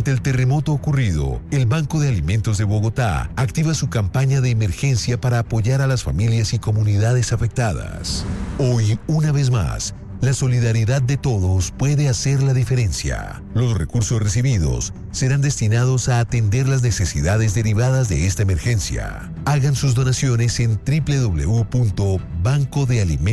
Ante el terremoto ocurrido, el Banco de Alimentos de Bogotá activa su campaña de emergencia para apoyar a las familias y comunidades afectadas. Hoy, una vez más, la solidaridad de todos puede hacer la diferencia. Los recursos recibidos serán destinados a atender las necesidades derivadas de esta emergencia. Hagan sus donaciones en www.bancodealimentos.com.